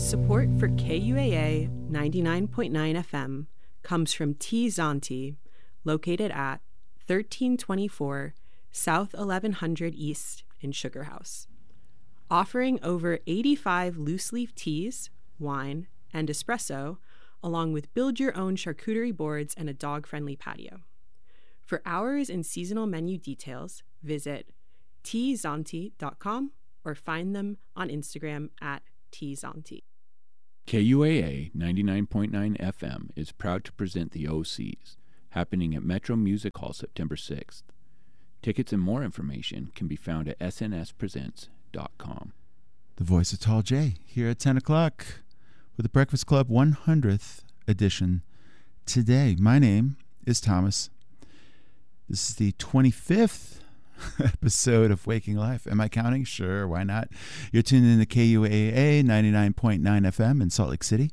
Support for KUAA 99.9 FM comes from Tea Zante, located at 1324 South 1100 East in Sugar House. Offering over 85 loose-leaf teas, wine, and espresso, along with build-your-own charcuterie boards and a dog-friendly patio. For hours and seasonal menu details, visit teazante.com or find them on Instagram at teazante. KUAA 99.9 FM is proud to present the OCs, happening at Metro Music Hall September 6th. Tickets and more information can be found at snspresents.com. The voice of Tall J here at 10 o'clock with the Breakfast Club 100th edition. Today, my name is Thomas. This is the 25th episode of Waking Life. Am I counting? Sure, why not? You're tuned in to KUAA 99.9 FM in Salt Lake City,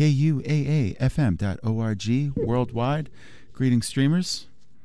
KUAAFM.org worldwide. Greetings, streamers.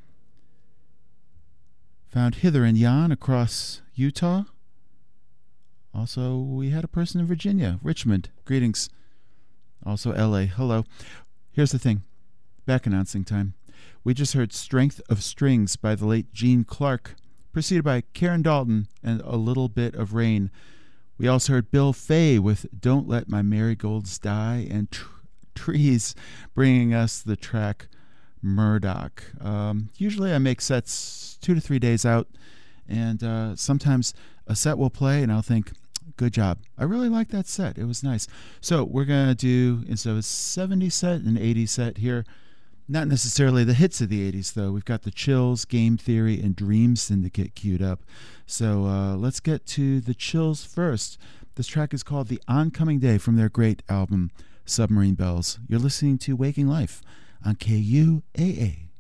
Found hither and yon across Utah. Also, we had a person in Virginia, Richmond. Greetings. Also, LA. Hello. Here's the thing. Back announcing time. We just heard Strength of Strings by the late Gene Clark, preceded by Karen Dalton and A Little Bit of Rain. We also heard Bill Fay with Don't Let My Marigolds Die, and Trees bringing us the track Murdoch. Usually I make sets 2 to 3 days out, and sometimes a set will play and I'll think, good job. I really like that set. It was nice. So we're going to do, instead of a 70 set, an 80 set here. Not necessarily the hits of the 80s, though. We've got the Chills, Game Theory, and Dream Syndicate queued up. So let's get to the Chills first. This track is called The Oncoming Day from their great album, Submarine Bells. You're listening to Waking Life on KUAA.